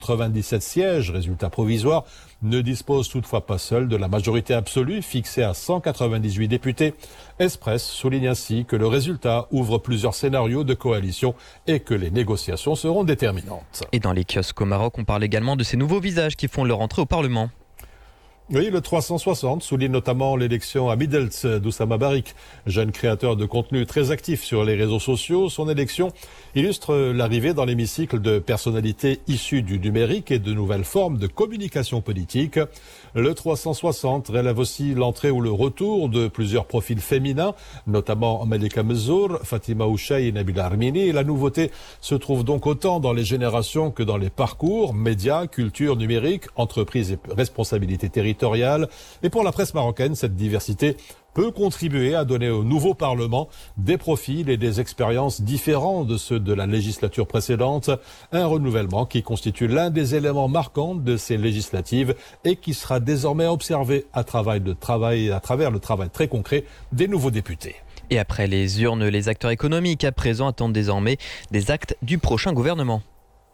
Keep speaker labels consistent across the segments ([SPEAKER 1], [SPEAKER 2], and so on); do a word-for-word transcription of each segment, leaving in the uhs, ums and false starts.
[SPEAKER 1] quatre-vingt-dix-sept sièges, résultat provisoire, ne dispose toutefois pas seul de la majorité absolue fixée à cent quatre-vingt-dix-huit députés. Express souligne ainsi que le résultat ouvre plusieurs scénarios de coalition et que les négociations seront déterminantes.
[SPEAKER 2] Et dans les kiosques au Maroc, on parle également de ces nouveaux visages qui font leur entrée au Parlement.
[SPEAKER 1] Oui, le trois cent soixante souligne notamment l'élection à Middeltz d'Oussama Barik, jeune créateur de contenu très actif sur les réseaux sociaux. Son élection illustre l'arrivée dans l'hémicycle de personnalités issues du numérique et de nouvelles formes de communication politique. Le trois cent soixante relève aussi l'entrée ou le retour de plusieurs profils féminins, notamment Malika Mezzour, Fatima Ouchaï et Nabila Armini. Et la nouveauté se trouve donc autant dans les générations que dans les parcours, médias, culture numérique, entreprises et responsabilités territoriales. Et pour la presse marocaine, cette diversité peut contribuer à donner au nouveau Parlement des profils et des expériences différents de ceux de la législature précédente. Un renouvellement qui constitue l'un des éléments marquants de ces législatives et qui sera désormais observé à travers le travail, à travers le travail très concret des nouveaux députés.
[SPEAKER 2] Et après les urnes, les acteurs économiques à présent attendent désormais des actes du prochain gouvernement.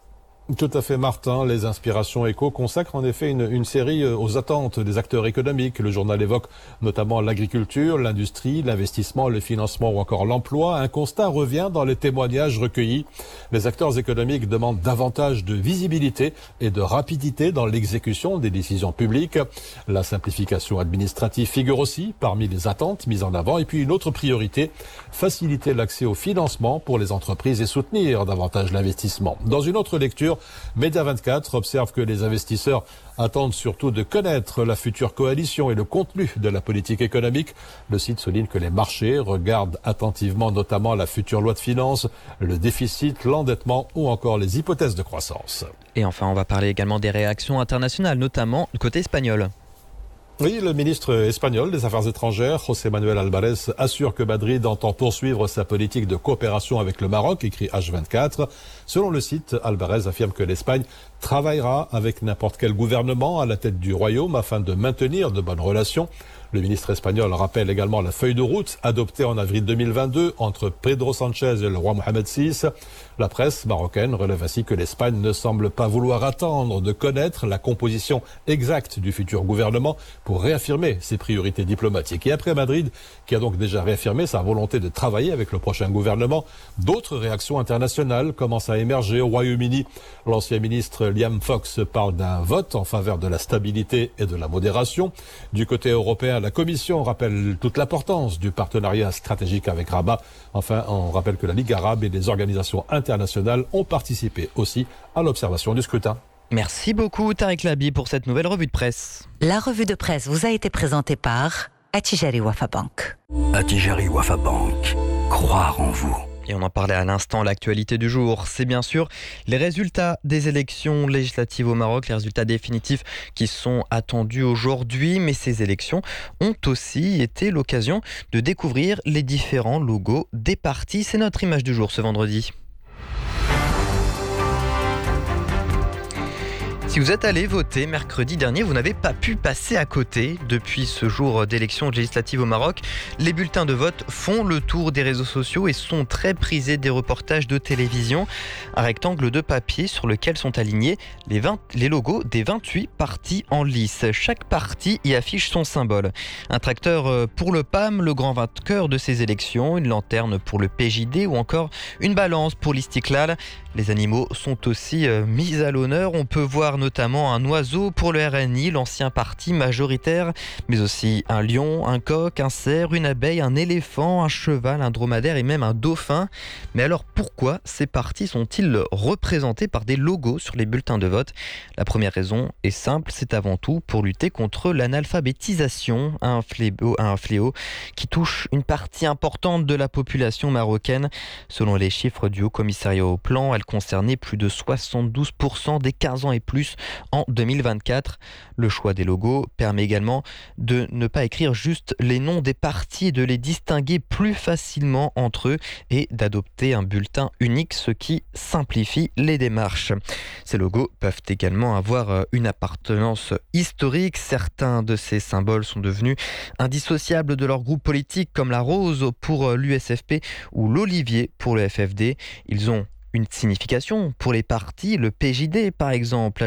[SPEAKER 1] Tout à fait, Martin. Les inspirations éco consacrent en effet une, une série aux attentes des acteurs économiques. Le journal évoque notamment l'agriculture, l'industrie, l'investissement, le financement ou encore l'emploi. Un constat revient dans les témoignages recueillis. Les acteurs économiques demandent davantage de visibilité et de rapidité dans l'exécution des décisions publiques. La simplification administrative figure aussi parmi les attentes mises en avant. Et puis une autre priorité, faciliter l'accès au financement pour les entreprises et soutenir davantage l'investissement. Dans une autre lecture, Média vingt-quatre observe que les investisseurs attendent surtout de connaître la future coalition et le contenu de la politique économique. Le site souligne que les marchés regardent attentivement notamment la future loi de finances, le déficit, l'endettement ou encore les hypothèses de croissance.
[SPEAKER 2] Et enfin, on va parler également des réactions internationales, notamment du côté espagnol.
[SPEAKER 1] Oui, le ministre espagnol des Affaires étrangères, José Manuel Álvarez, assure que Madrid entend poursuivre sa politique de coopération avec le Maroc, écrit H vingt-quatre. Selon le site, Álvarez affirme que l'Espagne travaillera avec n'importe quel gouvernement à la tête du royaume afin de maintenir de bonnes relations. Le ministre espagnol rappelle également la feuille de route adoptée en avril deux mille vingt-deux entre Pedro Sánchez et le roi Mohamed six. La presse marocaine relève ainsi que l'Espagne ne semble pas vouloir attendre de connaître la composition exacte du futur gouvernement pour réaffirmer ses priorités diplomatiques. Et après Madrid, qui a donc déjà réaffirmé sa volonté de travailler avec le prochain gouvernement, d'autres réactions internationales commencent à émerger au Royaume-Uni. L'ancien ministre Liam Fox parle d'un vote en faveur de la stabilité et de la modération. Du côté européen, la Commission rappelle toute l'importance du partenariat stratégique avec Rabat. Enfin, on rappelle que la Ligue arabe et des organisations internationales ont participé aussi à l'observation du scrutin.
[SPEAKER 2] Merci beaucoup Tariq Labi pour cette nouvelle revue de presse.
[SPEAKER 3] La revue de presse vous a été présentée par Attijari Wafa Bank.
[SPEAKER 4] Attijari Wafa Bank. Croire en vous.
[SPEAKER 2] Et on en parlait à l'instant, l'actualité du jour, c'est bien sûr les résultats des élections législatives au Maroc, les résultats définitifs qui sont attendus aujourd'hui. Mais ces élections ont aussi été l'occasion de découvrir les différents logos des partis. C'est notre image du jour ce vendredi. Si vous êtes allé voter mercredi dernier, vous n'avez pas pu passer à côté. Depuis ce jour d'élection législative au Maroc, les bulletins de vote font le tour des réseaux sociaux et sont très prisés des reportages de télévision. Un rectangle de papier sur lequel sont alignés les, vingt, les logos des vingt-huit partis en lice. Chaque parti y affiche son symbole. Un tracteur pour le P A M, le grand vainqueur de ces élections, une lanterne pour le P J D ou encore une balance pour l'Istiklal. Les animaux sont aussi mis à l'honneur. On peut voir notamment un oiseau pour le R N I, l'ancien parti majoritaire, mais aussi un lion, un coq, un cerf, une abeille, un éléphant, un cheval, un dromadaire et même un dauphin. Mais alors pourquoi ces partis sont-ils représentés par des logos sur les bulletins de vote ? La première raison est simple, c'est avant tout pour lutter contre l'analphabétisation, un fléau, un fléau qui touche une partie importante de la population marocaine. Selon les chiffres du Haut Commissariat au Plan, elle concernait plus de soixante-douze pour cent des quinze ans et plus en deux mille vingt-quatre. Le choix des logos permet également de ne pas écrire juste les noms des partis et de les distinguer plus facilement entre eux et d'adopter un bulletin unique, ce qui simplifie les démarches. Ces logos peuvent également avoir une appartenance historique. Certains de ces symboles sont devenus indissociables de leur groupe politique, comme la rose pour l'U S F P ou l'olivier pour le F F D. Ils ont une signification pour les partis, le P J D par exemple.